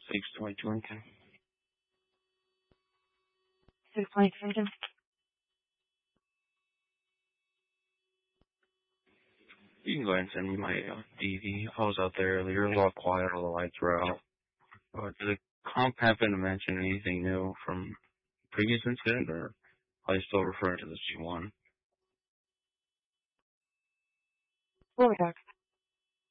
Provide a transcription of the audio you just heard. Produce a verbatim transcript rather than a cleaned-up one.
six twenty-two Lincoln. six twenty-two Lincoln. You can go ahead and send me my uh, D V. I was out there earlier. It was all quiet. All the lights were out. Uh, did the comp happen to mention anything new from previous incident, or are they still referring to the C one? What we talk?